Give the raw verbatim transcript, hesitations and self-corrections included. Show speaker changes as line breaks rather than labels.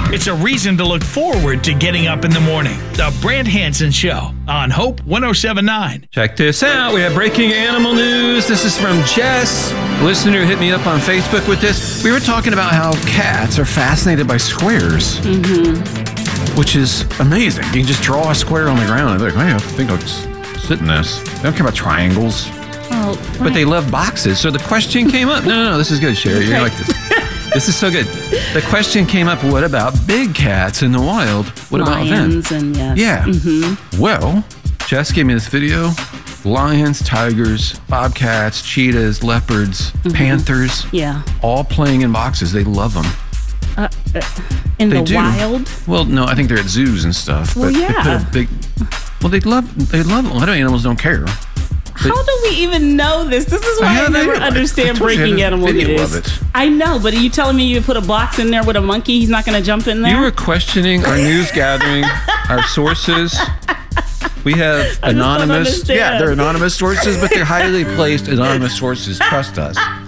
It's a reason to look forward to getting up in the morning. The Brant Hansen Show on Hope one oh seven point nine.
Check this out. We have breaking animal news. This is from Jess, a listener who hit me up on Facebook with this. We were talking about how cats are fascinated by squares, mm-hmm. which is amazing. You can just draw a square on the ground and they're like, hey, I think I'll just sit in this. They don't care about triangles.
Oh, right.
But they love boxes. So the question came up. No, no, no. This is good, Sherry. You're going to like this. This is so good. The question came up, what about big cats in the wild? What
Lions
about them?
and yes.
Yeah.
Mm-hmm.
Well, Jess gave me this video. Lions, tigers, bobcats, cheetahs, leopards, mm-hmm. panthers.
Yeah.
All playing in boxes. They love them.
Uh, uh, in
they
the
do.
wild?
Well, no, I think they're at zoos and stuff.
Well,
but
yeah.
They put a big, well, they love, they love, a lot of animals don't care.
How do we even know this? This is why I, I never understand breaking animal news. I know, but are you telling me you put a box in there with a monkey? He's not going to jump in there?
You were questioning our news gathering, our sources. We have anonymous. Yeah, they're anonymous sources, but they're highly placed anonymous sources. Trust us.